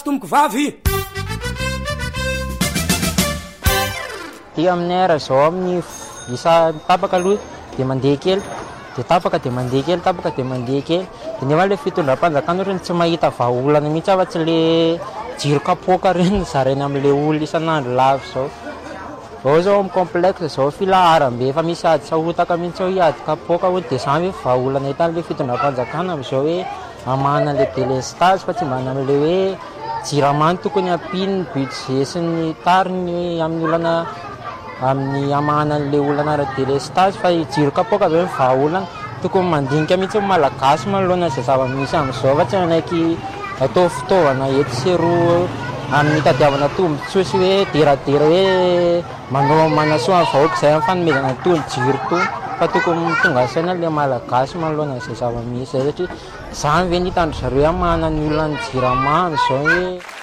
Tomboko vavy ty aminay ara zao amin'ny isa tapaka aloha dia mandeha kely dia tapaka dia mandeha kely tapaka dia mandeha kely dia nefa ilay fitondram-panjakana reny tsy mahita vahaolana mihitsy afa-tsy ilay jiro kapoaka reny zarainy amin'ilay olona isan'andro lavy zao. Ao zao amin'ny complexe zao filaharam-be efa misy ady sahotaka mihitsy ao hiady kapoaka ho dia zany hoe vahaolana hitan'ilay fitondram-panjakana amin'izao hoe hamahana ilay délestage fa tsy mba amin'ilay hoe jiramany tokony hampino ny budget sy ny tariny amin'ny olana amin'ny hamahana an'ilay olana ara-délestage fa jiro kapoaka zao ny vahaolana tokony mandinika mihitsy ny malagasy manoloana izay zava-misy amin'izao fa tsy manaiky atao fitaovana ety sy roa amin'ny hitadiavana tombontsoa sy hoe deradera hoe manao manasoa ny vahoaka izay amin'ny fanomezana tony jiro tony fa tokony tonga saina ilay malagasy manoloana izay zava-misy zay satria zany ve ny hitandry zareo hamahana ny olona ny jirama izao hoe